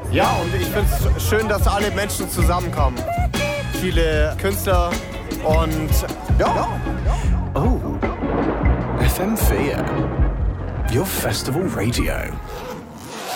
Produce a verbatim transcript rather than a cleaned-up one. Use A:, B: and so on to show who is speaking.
A: Ja, und ich finde es schön, dass alle Menschen zusammenkommen. Viele Künstler und ja.
B: Oh, F M vier, your festival radio.